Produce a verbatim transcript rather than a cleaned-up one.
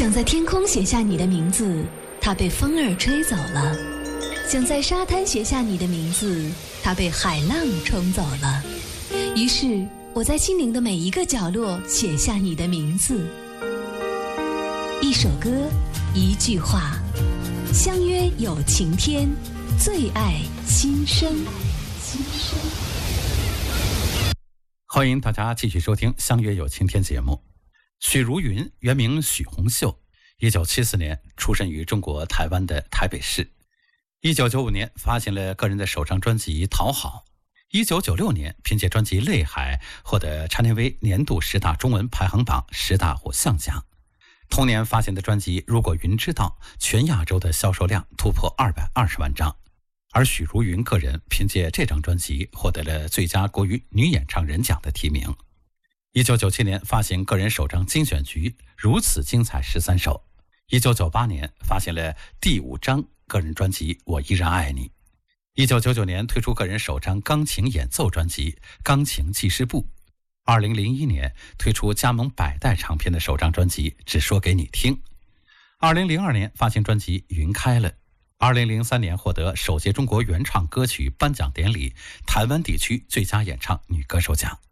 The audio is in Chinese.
想在天空写下你的名字，它被风儿吹走了；想在沙滩写下你的名字，它被海浪冲走了。于是我在心灵的每一个角落写下你的名字。一首歌，一句话，相约有晴天，最爱心声。 欢迎大家继续收听《相约有晴天》节目。许茹芸原名许红秀，一九七四年出生于中国台湾的台北市。一九九五年发行了个人的首张专辑《讨好》。一九九六年凭借专辑《泪海》获得查天威年度十大中文排行榜十大偶像奖。同年发行的专辑《如果云知道》全亚洲的销售量突破二百二十万张。而许茹芸个人凭借这张专辑获得了最佳国语女演唱人奖的提名。一九九七年发行个人首张精选集《如此精彩十三首》。一九九八年发行了第五张个人专辑《我依然爱你》。一九九九年推出个人首张钢琴演奏专辑《钢琴记事簿》。二零零一年推出加盟百代唱片的首张专辑《只说给你听》。二零零二年发行专辑《云开了》。二零零三年获得首届中国原创歌曲颁奖典礼台湾地区最佳演唱女歌手奖。